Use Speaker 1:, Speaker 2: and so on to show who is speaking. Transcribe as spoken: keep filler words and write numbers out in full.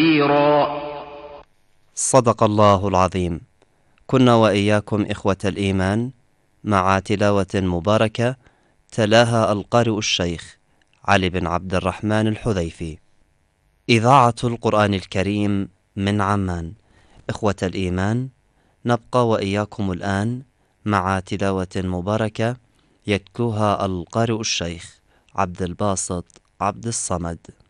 Speaker 1: كثيرا.
Speaker 2: صدق الله العظيم. كنا وإياكم إخوة الإيمان مع تلاوة مباركة تلاها القارئ الشيخ علي بن عبد الرحمن الحذيفي. إذاعة القرآن الكريم من عمان. إخوة الإيمان، نبقى وإياكم الآن مع تلاوة مباركة يتلوها القارئ الشيخ عبد الباسط عبد الصمد.